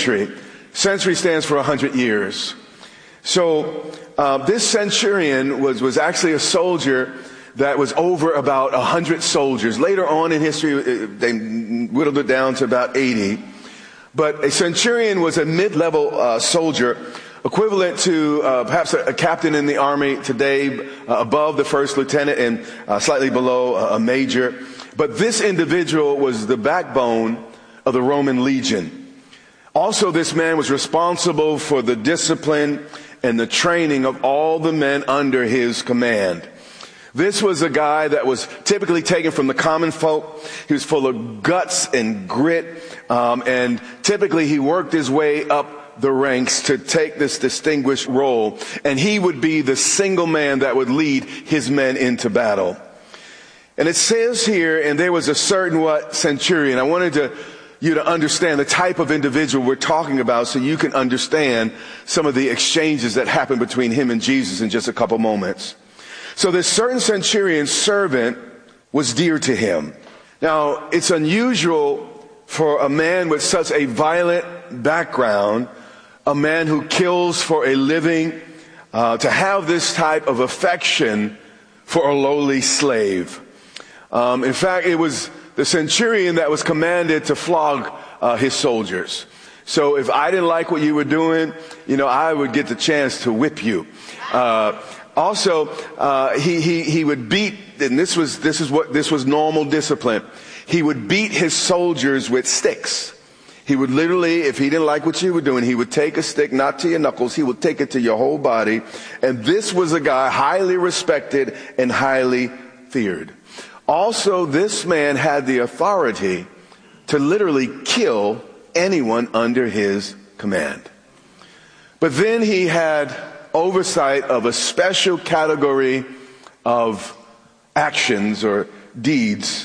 century. Century stands for 100 years. So this centurion was actually a soldier that was over about 100 soldiers. Later on in history, they whittled it down to about 80. But a centurion was a mid-level soldier, equivalent to perhaps a captain in the army today, above the first lieutenant and slightly below a major. But this individual was the backbone of the Roman legion. Also, this man was responsible for the discipline and the training of all the men under his command. This was a guy that was typically taken from the common folk. He was full of guts and grit, and typically he worked his way up the ranks to take this distinguished role, and he would be the single man that would lead his men into battle. And it says here, and there was a certain centurion. I wanted you to understand the type of individual we're talking about so you can understand some of the exchanges that happened between him and Jesus in just a couple moments. So this certain centurion's servant was dear to him. Now, it's unusual for a man with such a violent background, a man who kills for a living, to have this type of affection for a lowly slave. In fact, it was the centurion that was commanded to flog his soldiers. So if I didn't like what you were doing, I would get the chance to whip you. Also, he would beat, and this was normal discipline. He would beat his soldiers with sticks. He would literally, if he didn't like what you were doing, he would take a stick, not to your knuckles, he would take it to your whole body. And this was a guy highly respected and highly feared. Also, this man had the authority to literally kill anyone under his command. But then he had oversight of a special category of actions or deeds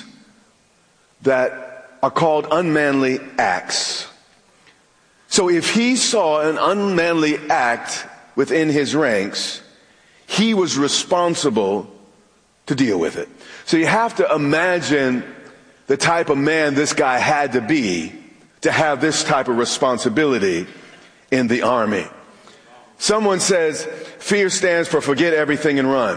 that are called unmanly acts. So if he saw an unmanly act within his ranks, he was responsible to deal with it. So you have to imagine the type of man this guy had to be to have this type of responsibility in the army. Someone says, fear stands for forget everything and run.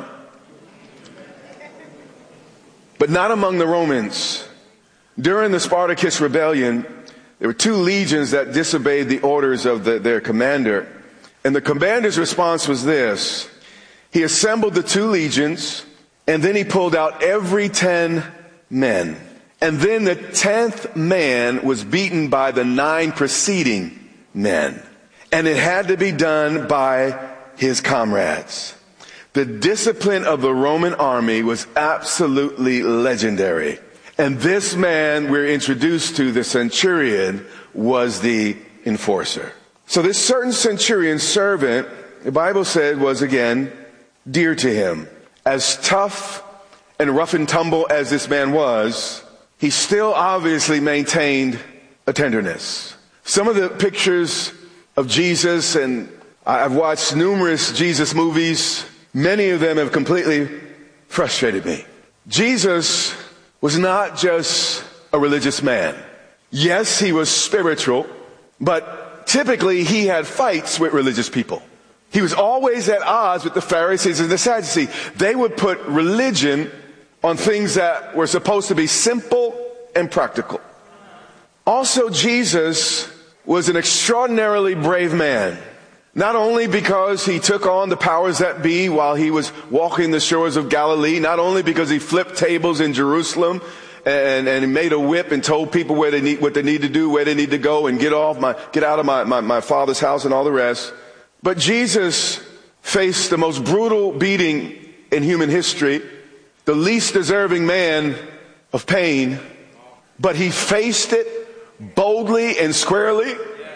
But not among the Romans. During the Spartacus rebellion, there were 2 legions that disobeyed the orders of their commander. And the commander's response was this. He assembled the 2 legions, and then he pulled out every 10 men. And then the 10th man was beaten by the 9 preceding men. And it had to be done by his comrades. The discipline of the Roman army was absolutely legendary. And this man we're introduced to, the centurion, was the enforcer. So this certain centurion servant, the Bible said, was again dear to him. As tough and rough and tumble as this man was, he still obviously maintained a tenderness. Some of the pictures of Jesus, and I've watched numerous Jesus movies, many of them have completely frustrated me. Jesus was not just a religious man. Yes, he was spiritual, but typically he had fights with religious people. He was always at odds with the Pharisees and the Sadducees. They would put religion on things that were supposed to be simple and practical. Also, Jesus was an extraordinarily brave man. Not only because he took on the powers that be while he was walking the shores of Galilee, not only because he flipped tables in Jerusalem and he made a whip and told people what they need to do, where they need to go, and get out of my father's house and all the rest. But Jesus faced the most brutal beating in human history, the least deserving man of pain, but he faced it boldly and squarely.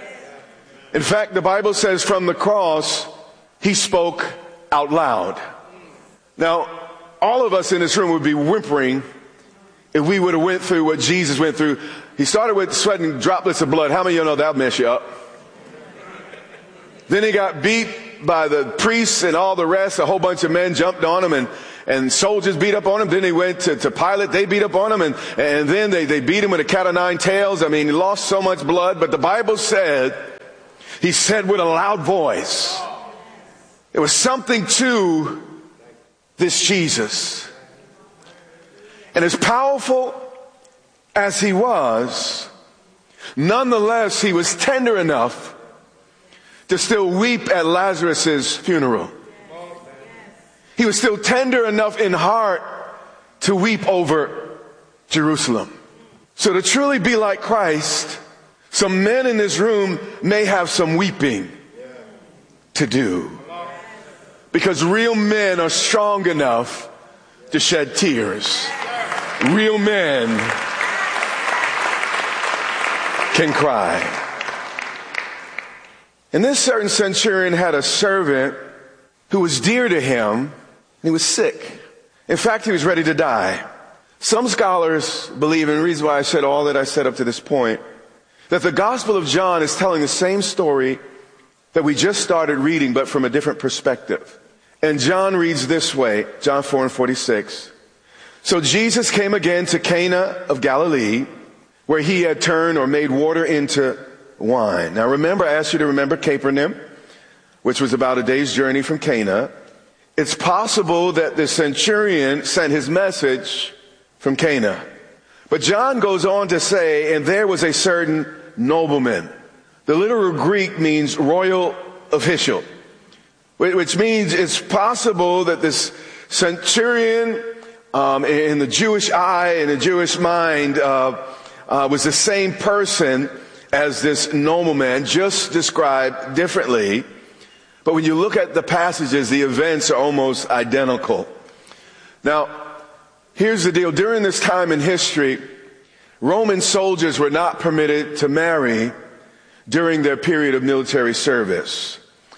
In fact, the Bible says from the cross, he spoke out loud. Now, all of us in this room would be whimpering if we would have went through what Jesus went through. He started with sweating droplets of blood. How many of you know that'll mess you up? Then he got beat by the priests and all the rest. A whole bunch of men jumped on him and soldiers beat up on him. Then he went to Pilate. They beat up on him. And then they beat him with a cat o' nine tails. I mean, he lost so much blood. But the Bible said He said with a loud voice, there was something to this Jesus. And as powerful as he was, nonetheless, he was tender enough to still weep at Lazarus' funeral. He was still tender enough in heart to weep over Jerusalem. So to truly be like Christ, some men in this room may have some weeping to do. Because real men are strong enough to shed tears. Real men can cry. And this certain centurion had a servant who was dear to him. He was sick. In fact, he was ready to die. Some scholars believe, and the reason why I said all that I said up to this point, that the Gospel of John is telling the same story that we just started reading, but from a different perspective. And John reads this way, John 4:46. So Jesus came again to Cana of Galilee, where he had turned or made water into wine. Now remember, I asked you to remember Capernaum, which was about a day's journey from Cana. It's possible that the centurion sent his message from Cana. But John goes on to say, and there was a certain nobleman. The literal Greek means royal official, which means it's possible that this centurion, in the Jewish eye and the Jewish mind, was the same person as this nobleman, just described differently. But when you look at the passages, the events are almost identical. Now, here's the deal. During this time in history, Roman soldiers were not permitted to marry during their period of military service.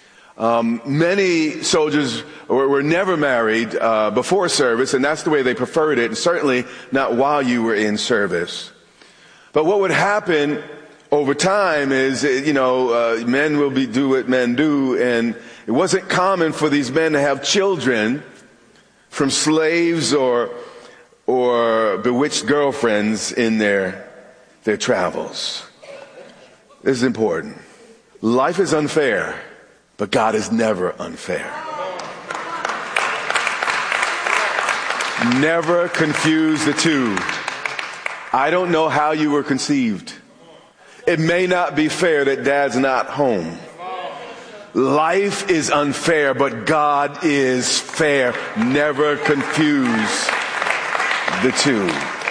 Many soldiers were never married before service, and that's the way they preferred it, and certainly not while you were in service. But what would happen over time is, men will do what men do, and it wasn't common for these men to have children from slaves or bewitched girlfriends in their travels. This is important. Life is unfair, but God is never unfair. Never confuse the two. I don't know how you were conceived. It may not be fair that dad's not home. Life is unfair, but God is fair. Never confuse the two.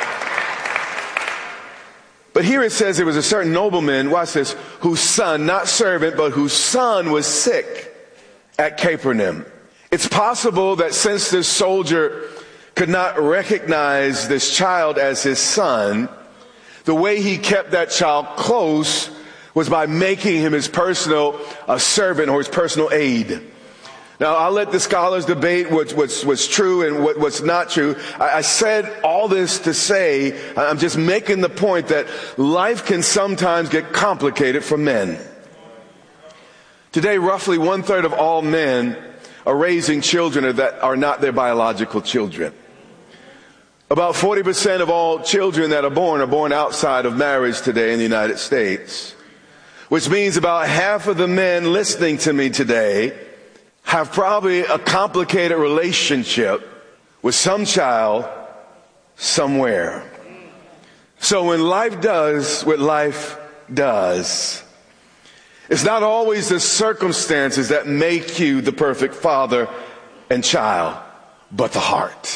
But here it says there was a certain nobleman, watch this, whose son, not servant, but whose son was sick at Capernaum. It's possible that since this soldier could not recognize this child as his son, the way he kept that child close was by making him his personal servant or his personal aide. Now, I'll let the scholars debate what's true and what's not true. I said all this to say, I'm just making the point that life can sometimes get complicated for men. Today, roughly 1/3 of all men are raising children that are not their biological children. About 40% of all children that are born outside of marriage today in the United States, which means about half of the men listening to me today have probably a complicated relationship with some child somewhere. So when life does what life does, it's not always the circumstances that make you the perfect father and child, but the heart.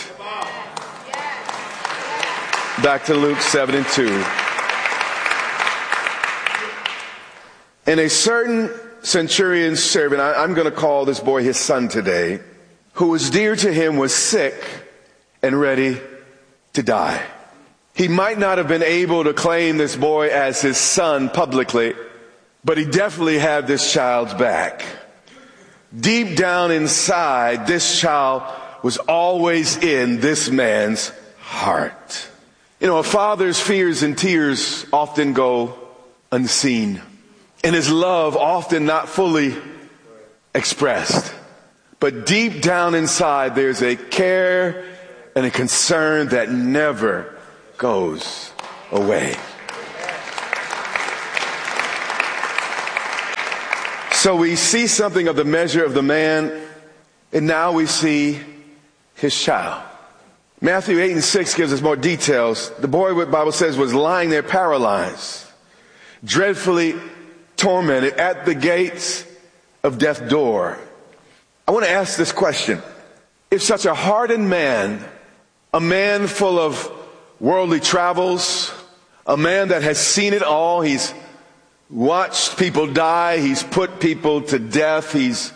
Back to Luke 7:2. And a certain centurion's servant, I'm going to call this boy his son today, who was dear to him, was sick and ready to die. He might not have been able to claim this boy as his son publicly, but he definitely had this child's back. Deep down inside, this child was always in this man's heart. You know, a father's fears and tears often go unseen, and his love often not fully expressed. But deep down inside, there's a care and a concern that never goes away. So we see something of the measure of the man, and now we see his child. Matthew 8 and 6 gives us more details. The boy, what the Bible says, was lying there paralyzed, dreadfully tormented at the gates of death's door. I want to ask this question. If such a hardened man, a man full of worldly travels, a man that has seen it all, he's watched people die, he's put people to death, he's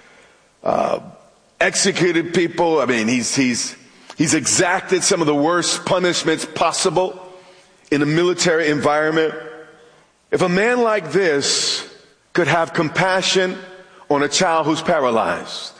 executed people. I mean, he's exacted some of the worst punishments possible in a military environment. If a man like this could have compassion on a child who's paralyzed,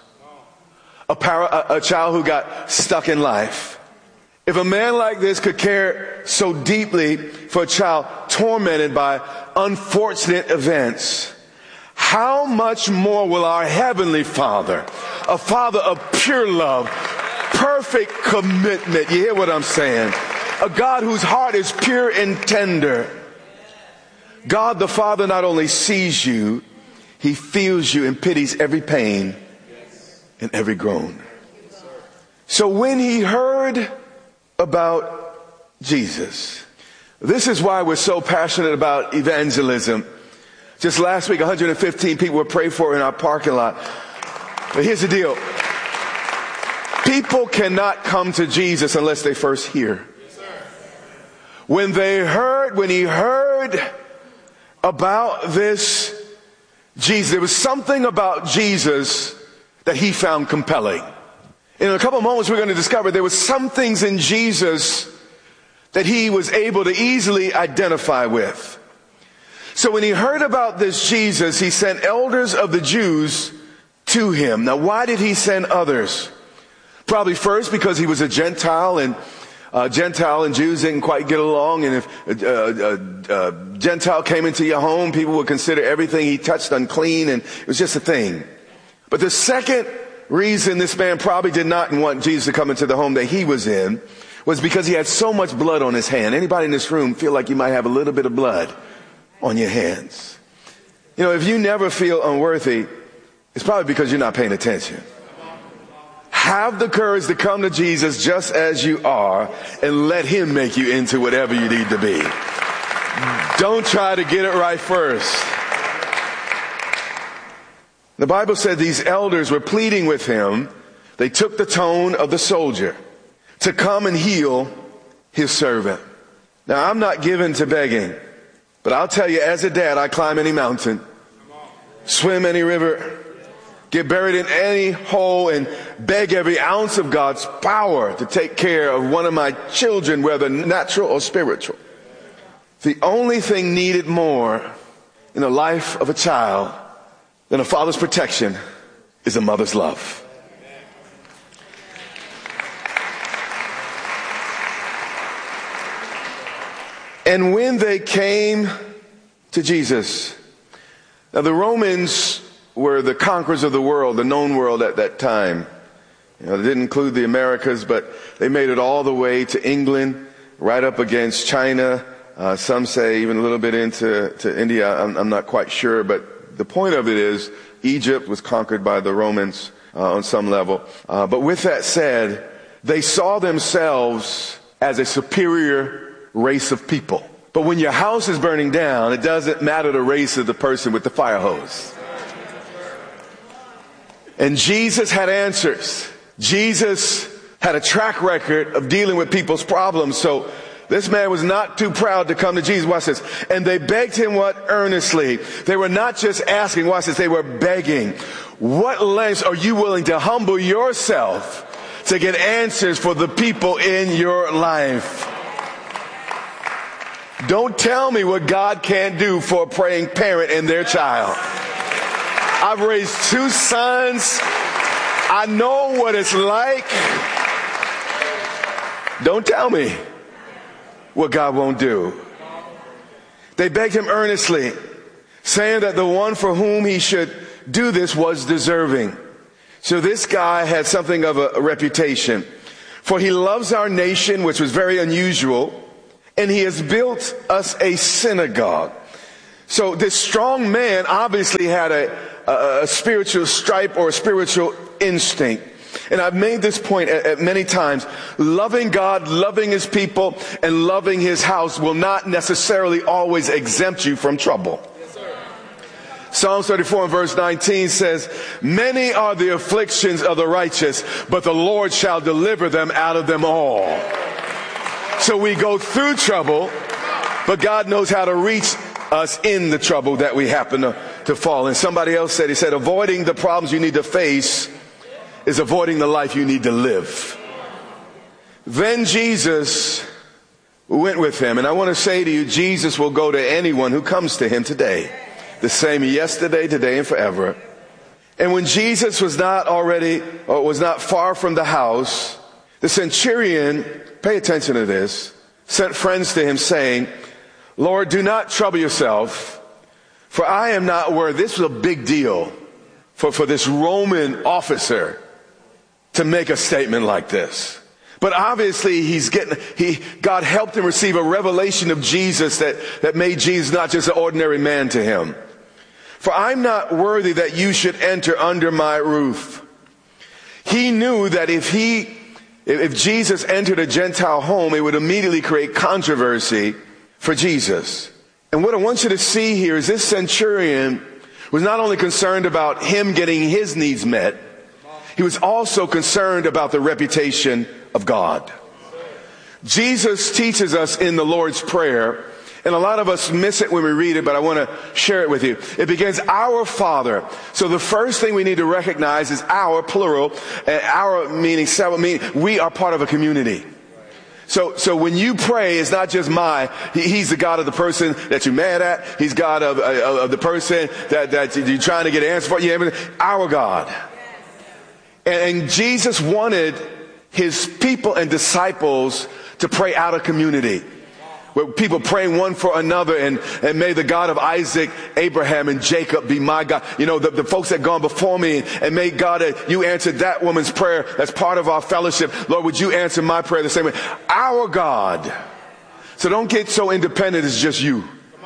a child who got stuck in life, if a man like this could care so deeply for a child tormented by unfortunate events, how much more will our Heavenly Father, a Father of pure love, perfect commitment, you hear what I'm saying, a God whose heart is pure and tender, God the Father not only sees you, He feels you and pities every pain and every groan. So when He heard about Jesus, this is why we're so passionate about evangelism. Just last week, 115 people were prayed for in our parking lot. But here's the deal. People cannot come to Jesus unless they first hear. When he heard about this Jesus, there was something about Jesus that he found compelling. In a couple of moments, we're going to discover there were some things in Jesus that he was able to easily identify with. So when he heard about this Jesus, he sent elders of the Jews to him. Now, why did he send others? Probably first because he was a Gentile, and Gentile and Jews didn't quite get along. And if a Gentile came into your home, people would consider everything he touched unclean, and it was just a thing. But the second reason this man probably did not want Jesus to come into the home that he was in was because he had so much blood on his hand. Anybody in this room feel like you might have a little bit of blood on your hands? You know, if you never feel unworthy, it's probably because you're not paying attention. Have the courage to come to Jesus just as you are and let him make you into whatever you need to be. Don't try to get it right first. The Bible said these elders were pleading with him. They took the tone of the soldier to come and heal his servant. Now, I'm not given to begging, but I'll tell you, as a dad, I climb any mountain, swim any river, get buried in any hole, and beg every ounce of God's power to take care of one of my children, whether natural or spiritual. The only thing needed more in the life of a child than a father's protection is a mother's love. And when they came to Jesus, now the Romans were the conquerors of the world, the known world at that time. You know, they didn't include the Americas, but they made it all the way to England, right up against China. Some say even a little bit into India. I'm not quite sure, but the point of it is Egypt was conquered by the Romans on some level. But with that said, they saw themselves as a superior race of people. But when your house is burning down, it doesn't matter the race of the person with the fire hose. And Jesus had answers. Jesus had a track record of dealing with people's problems. So this man was not too proud to come to Jesus. Watch this. And they begged him what? Earnestly. They were not just asking. Watch this. They were begging. What lengths are you willing to humble yourself to get answers for the people in your life? Don't tell me what God can't do for a praying parent and their child. I've raised 2 sons. I know what it's like. Don't tell me what God won't do. They begged him earnestly, saying that the one for whom he should do this was deserving. So this guy had something of a reputation. For he loves our nation, which was very unusual, and he has built us a synagogue. So this strong man obviously had a spiritual stripe or a spiritual instinct. And I've made this point at many times. Loving God, loving his people, and loving his house will not necessarily always exempt you from trouble. Yes, sir. Psalms 34 and verse 19 says, many are the afflictions of the righteous, but the Lord shall deliver them out of them all. So we go through trouble, but God knows how to reach us in the trouble that we happen to fall in. Somebody else said, he said, avoiding the problems you need to face is avoiding the life you need to live. Then Jesus went with him. And I want to say to you, Jesus will go to anyone who comes to him today. The same yesterday, today, and forever. And when Jesus was not far from the house, the centurion, pay attention to this, sent friends to him saying, Lord, do not trouble yourself, for I am not worthy. This was a big deal for this Roman officer to make a statement like this. But obviously God helped him receive a revelation of Jesus that made Jesus not just an ordinary man to him. For I'm not worthy that you should enter under my roof. He knew that if Jesus entered a Gentile home, it would immediately create controversy for Jesus. And what I want you to see here is this centurion was not only concerned about him getting his needs met, he was also concerned about the reputation of God. Jesus teaches us in the Lord's Prayer, and a lot of us miss it when we read it, but I want to share it with you. It begins, our Father. So the first thing we need to recognize is our, plural, our meaning several, meaning we are part of a community. So when you pray, it's not just he's the God of the person that you're mad at. He's God of the person that you're trying to get an answer for. Yeah, our God. And Jesus wanted his people and disciples to pray out of community. Where people praying one for another, and may the God of Isaac, Abraham, and Jacob be my God. You know, the folks that gone before me, and may God, you answered that woman's prayer. That's part of our fellowship. Lord, would you answer my prayer the same way? Our God. So don't get so independent it's just you.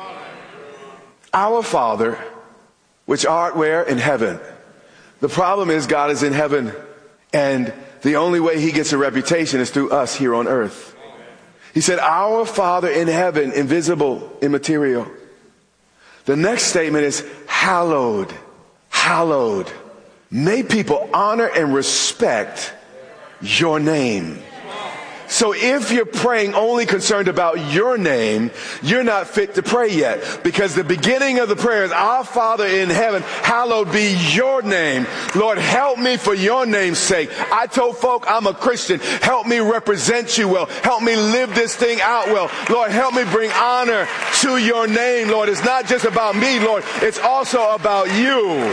Our Father, which art where? In heaven. The problem is God is in heaven, and the only way he gets a reputation is through us here on earth. He said, our Father in heaven, invisible, immaterial. The next statement is hallowed, hallowed. May people honor and respect your name. So if you're praying only concerned about your name, you're not fit to pray yet. Because the beginning of the prayer is, our Father in heaven, hallowed be your name. Lord, help me for your name's sake. I told folk I'm a Christian. Help me represent you well. Help me live this thing out well. Lord, help me bring honor to your name, Lord. It's not just about me, Lord. It's also about you.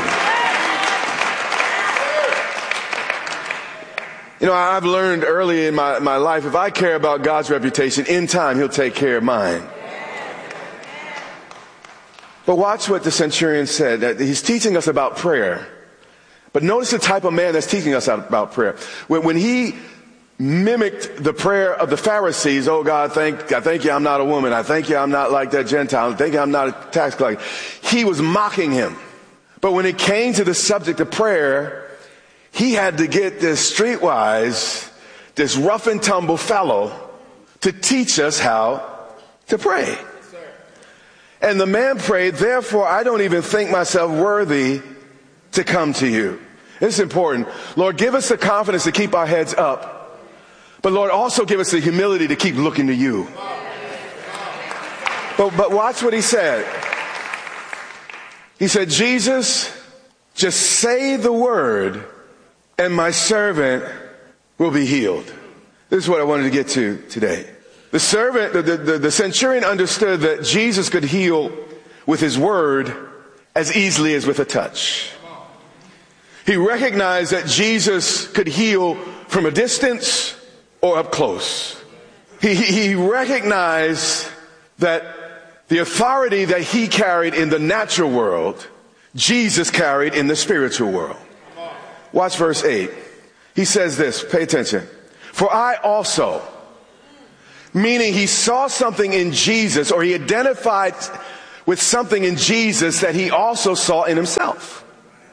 You know, I've learned early in my life, if I care about God's reputation, in time, he'll take care of mine. But watch what the centurion said. That he's teaching us about prayer. But notice the type of man that's teaching us about prayer. When he mimicked the prayer of the Pharisees, oh God, I thank you I'm not a woman. I thank you I'm not like that Gentile. I thank you I'm not a tax collector. He was mocking him. But when it came to the subject of prayer, he had to get this streetwise, this rough and tumble fellow to teach us how to pray. Yes, sir. And the man prayed, therefore I don't even think myself worthy to come to you. It's important. Lord, give us the confidence to keep our heads up. But Lord, also give us the humility to keep looking to you. But watch what he said. He said, Jesus, just say the word and my servant will be healed. This is what I wanted to get to today. The centurion understood that Jesus could heal with his word as easily as with a touch. He recognized that Jesus could heal from a distance or up close. He recognized that the authority that he carried in the natural world, Jesus carried in the spiritual world. Watch verse 8. He says this, pay attention. For I also, meaning he saw something in Jesus, or he identified with something in Jesus that he also saw in himself.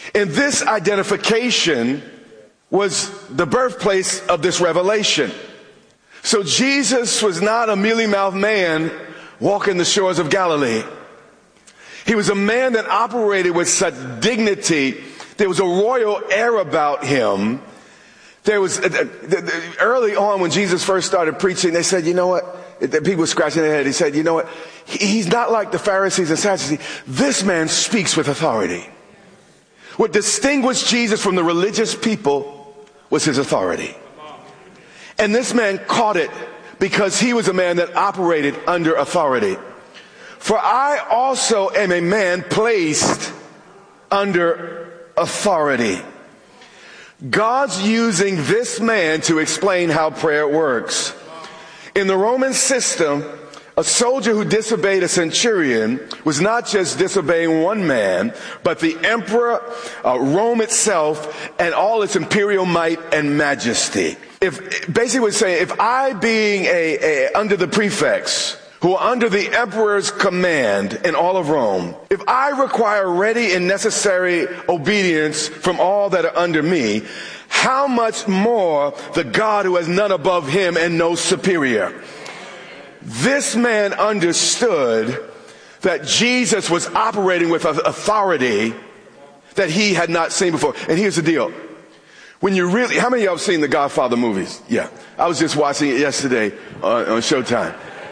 And this identification was the birthplace of this revelation. So Jesus was not a mealy-mouthed man walking the shores of Galilee. He was a man that operated with such dignity. There was a royal air about him. There was, early on when Jesus first started preaching, they said, you know what? People were scratching their head. He said, you know what? He's not like the Pharisees and Sadducees. This man speaks with authority. What distinguished Jesus from the religious people was his authority. And this man caught it because he was a man that operated under authority. For I also am a man placed under authority. God's using this man to explain how prayer works. In the Roman system, a soldier who disobeyed a centurion was not just disobeying one man, but the emperor, Rome itself, and all its imperial might and majesty. Basically was saying, if I being under the prefects, who are under the emperor's command in all of Rome, if I require ready and necessary obedience from all that are under me, how much more the God who has none above him and no superior? This man understood that Jesus was operating with authority that he had not seen before. And here's the deal. When you really, how many of y'all have seen the Godfather movies? Yeah. I was just watching it yesterday on Showtime.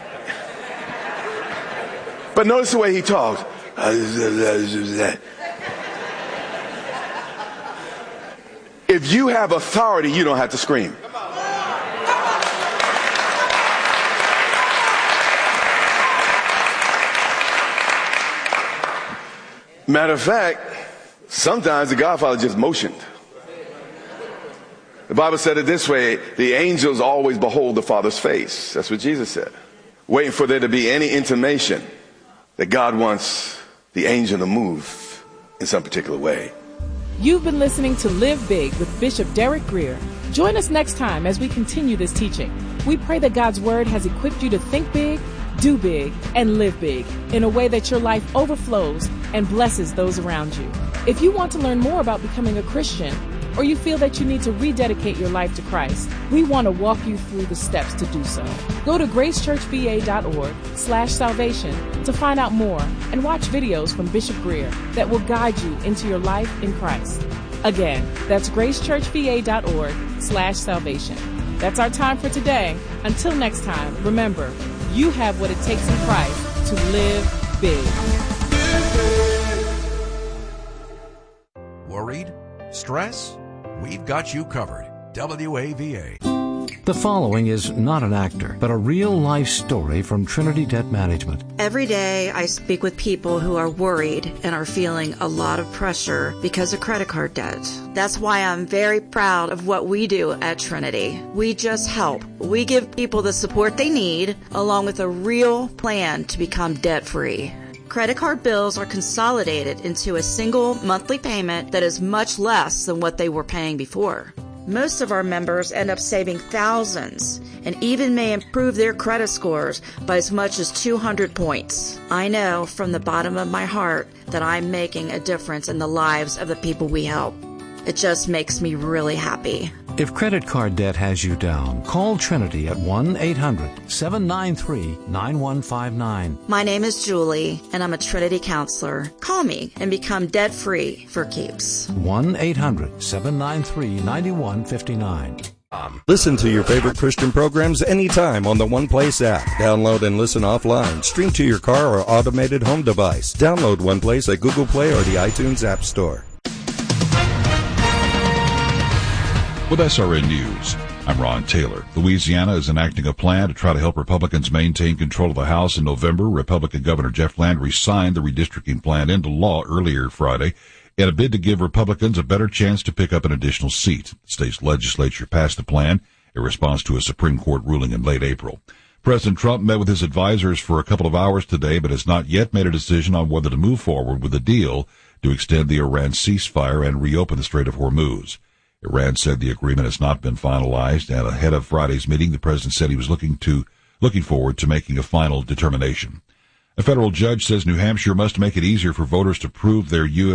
But notice the way he talks. If you have authority, you don't have to scream. Matter of fact, sometimes the Godfather just motioned. The Bible said it this way, the angels always behold the Father's face. That's what Jesus said. Waiting for there to be any intimation that God wants the angel to move in some particular way. You've been listening to Live Big with Bishop Derek Grier. Join us next time as we continue this teaching. We pray that God's Word has equipped you to think big, do big, and live big in a way that your life overflows and blesses those around you. If you want to learn more about becoming a Christian, or you feel that you need to rededicate your life to Christ, we want to walk you through the steps to do so. Go to gracechurchva.org/salvation to find out more and watch videos from Bishop Grier that will guide you into your life in Christ. Again, that's gracechurchva.org/salvation. That's our time for today. Until next time, remember, you have what it takes in Christ to live big. Worried? Stress? We've got you covered. WAVA. The following is not an actor, but a real-life story from Trinity Debt Management. Every day I speak with people who are worried and are feeling a lot of pressure because of credit card debt. That's why I'm very proud of what we do at Trinity. We just help. We give people the support they need, along with a real plan to become debt-free. Credit card bills are consolidated into a single monthly payment that is much less than what they were paying before. Most of our members end up saving thousands and even may improve their credit scores by as much as 200 points. I know from the bottom of my heart that I'm making a difference in the lives of the people we help. It just makes me really happy. If credit card debt has you down, call Trinity at 1-800-793-9159. My name is Julie, and I'm a Trinity counselor. Call me and become debt-free for keeps. 1-800-793-9159. Listen to your favorite Christian programs anytime on the One Place app. Download and listen offline. Stream to your car or automated home device. Download One Place at Google Play or the iTunes App Store. With SRN News, I'm Ron Taylor. Louisiana is enacting a plan to try to help Republicans maintain control of the House in November. Republican Governor Jeff Landry signed the redistricting plan into law earlier Friday in a bid to give Republicans a better chance to pick up an additional seat. The state's legislature passed the plan in response to a Supreme Court ruling in late April. President Trump met with his advisors for a couple of hours today, but has not yet made a decision on whether to move forward with a deal to extend the Iran ceasefire and reopen the Strait of Hormuz. Iran said the agreement has not been finalized, and ahead of Friday's meeting, the president said he was looking forward to making a final determination. A federal judge says New Hampshire must make it easier for voters to prove their U.S.